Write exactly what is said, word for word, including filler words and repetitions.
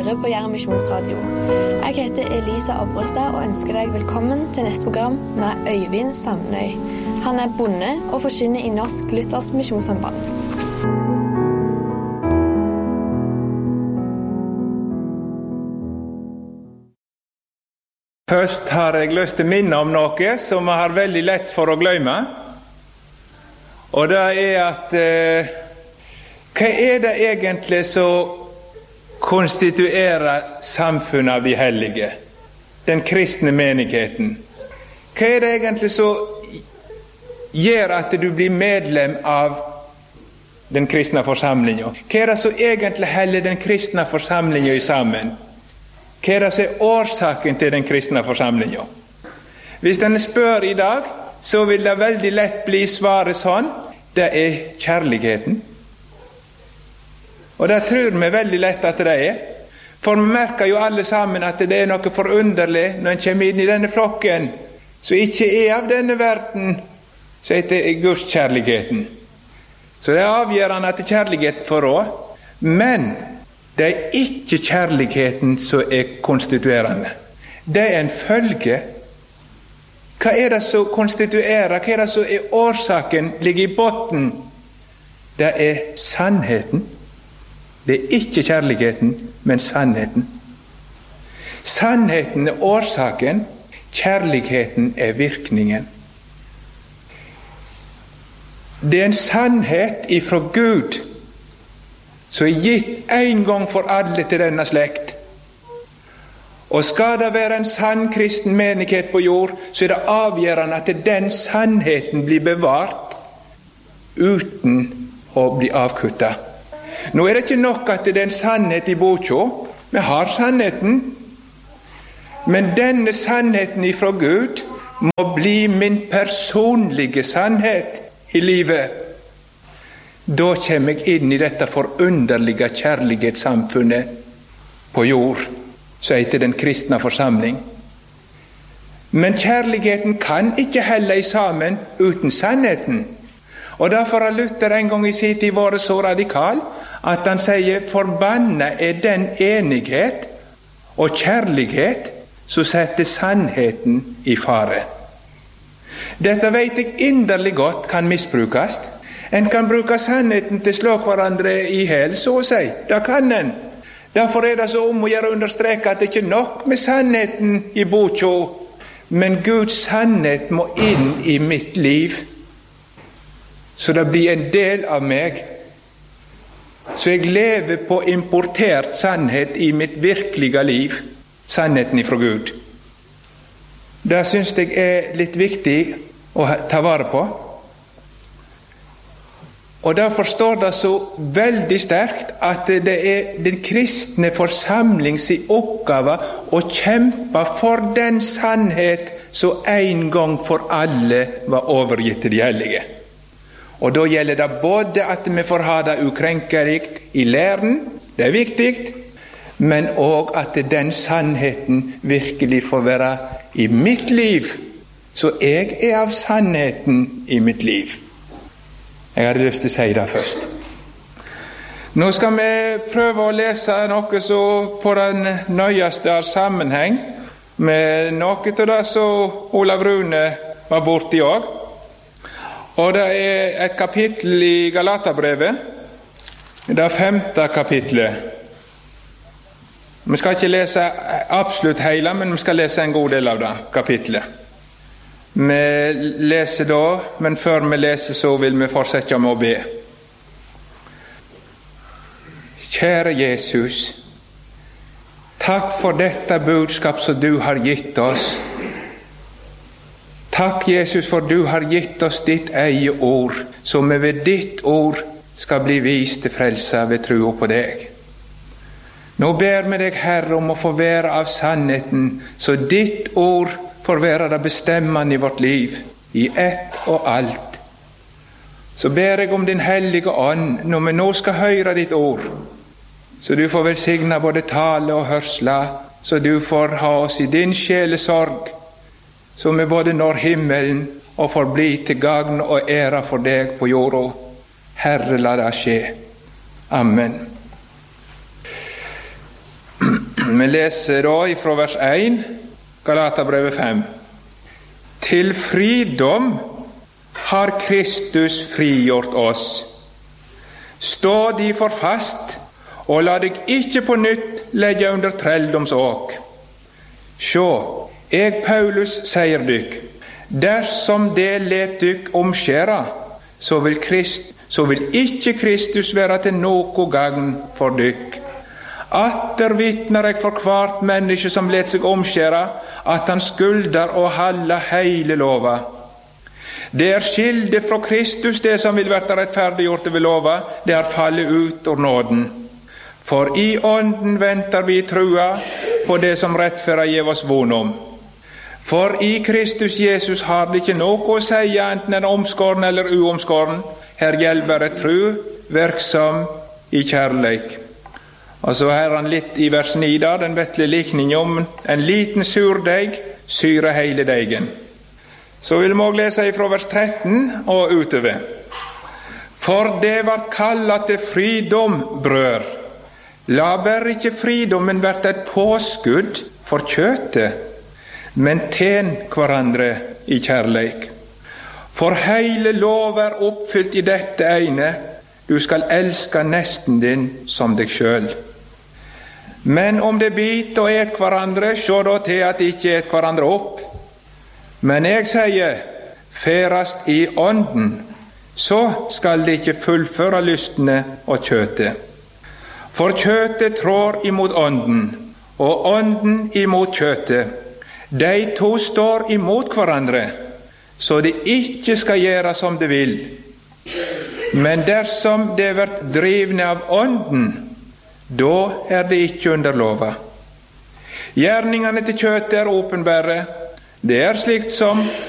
hører på Jæren Misjonsradio. Jeg heter Elisa Abrestad og ønsker deg velkommen til neste program med Øyvind Samnøy. Han er bonde og forkynner i Norsk Luthersk Misjonssamband. Først har jeg lyst til å minne om noe som jeg har veldig lett for å glemme. Og det er at eh, hva er det egentlig som konstituerer samfunnet av de hellige, den kristne menigheten? Hva er det egentlig som gjør at du blir medlem av den kristne forsamlingen? Hva er det som egentlig holder den kristne forsamlingen sammen? Hva er det som er årsaken til den kristne forsamlingen? Hvis den spør i dag, så vil det veldig lett bli svaret sånn: det er kjærligheten. Og det tror vi veldig lett at det er. For vi merker jo alle sammen at det er noe forunderlig når en kommer inn i denne flokken, som ikke er av denne verden, så heter det gudskjærligheten. Så det er avgjørende at kjærligheten får råd. Men det er ikke kjærligheten som er konstituerende. Det er en følge. Hva er det som konstituerer? Hva er det som er årsaken, ligger i botten? Det er sannheten. Det er ikke kjærligheten, men sannheten. Sannheten er årsaken, kjærligheten er virkningen. Det er en sannhet ifra Gud som er gitt en gang for alle til denne slekt. Og skal det være en sann kristen menighet på jord, så er det avgjørende at den sannheten blir bevart uten å bli avkuttet. Nå er det ikke nok at det er en sannhet i boka. Vi har sannheten. Men denne sannheten ifra Gud må bli min personlige sannhet i livet. Da kommer jeg inn i dette forunderlige kjærlighetssamfunnet på jord, som heter den kristne forsamling. Men kjærligheten kan ikke helle i sammen uten sannheten. Og derfor har Luther en gang i sin tid vært så radikal at han sier: forbannet er den enighet og kjærlighet som setter sannheten i fare. Dette vet jeg inderlig godt kan misbrukes. En kan bruke sannheten til å slå hverandre i hel, så å si. Det kan en. Derfor er det så om å gjøre å understreke at det ikke er nok med sannheten i boka, men Guds sannhet må inn i mitt liv, så det blir en del av meg. Så jeg lever på importert sannhet i mitt virkelige liv, sannheten ifra Gud. Det synes jeg er litt viktig å ta vare på. Og derfor står det så veldig sterkt at det er den kristne forsamlings oppgave å kjempe for den sannhet som en gang for alle var overgitt til de hellige. Og da gjelder det både at vi får ha det ukrenkelig i læren, det er viktig, men også at den sannheten virkelig får være i mitt liv, så jeg er av sannheten i mitt liv. Jeg hadde lyst til å si det først. Nå skal vi prøve å lese noe så på den nøyeste av sammenheng, med noe til det som Olav Rune var borte i også. Og det er et kapittel i Galaterbrevet, det femte kapitlet. Vi skal ikke lese absolutt hele, men vi skal lese en god del av det kapitlet. Vi leser da, men før vi leser så vil vi fortsette med å be. Kjære Jesus, takk for dette budskap som du har gitt oss. Takk, Jesus, for du har gitt oss ditt eget ord, så vi ved ditt ord skal bli vist til frelse ved tro på deg. Nå ber vi deg, Herre, om å få være av sannheten, så ditt ord får være det bestemmende i vårt liv, i ett og alt. Så ber jeg om din hellige ånd, når vi nå skal høre ditt ord, så du får velsigne både tale og hørsla, så du får ha oss i din sjelesorg, så vi både når himmelen og får bli til gagn og ære for deg på jorda. Herre, la det skje. Amen. Vi leser da fra vers én, Galaterbrevet fem. Til fridom har Kristus frigjort oss. Stå derfor fast, og la deg ikke på nytt legge under trelldomsåk. Sjå, jeg Paulus sier dykk, dersom det let dykk omskjæra, så vil, Christ, så vil ikke Kristus være til noe gagn for dykk. Atter vitner jeg for hvert menneske som let seg omskjæra, at han skulder å halde heile lova. Det er skilde fra Kristus, det som vil være rettferdiggjort ved lova, det har fallet ut ur nåden. For i ånden venter vi trua på det som rettferda gjev oss von om. For i Kristus Jesus har det ikke noe å si enten en omskåren eller uomskåren. Her gjelder bare tru, verksam i kjærleik. Og så er han litt i vers ni da, den vettle likningen om en liten surdeig syre hele deigen. Så vil vi også lese fra vers tretten og utover. For det vart kallet til fridom, brør. La bare ikke fridommen vært et påskudd for kjøtet, men tjen hverandre i kjærleik. For hele lov er oppfylt i dette ene, du skal elske nesten din som deg sjøl. Men om det bit og et hverandre, sjå da til at de ikke et hverandre opp. Men jeg sier, ferast i ånden, så skal de ikke fullføre lystene og kjøtet. For kjøtet trår imot ånden, og ånden imot kjøtet. De to står imot hverandre, så de ikke skal gjøre som de vil. Men dersom de blir drivne av ånden, da er det ikke under lova. Gjerningene til kjøtet er åpenbare. Det er slikt som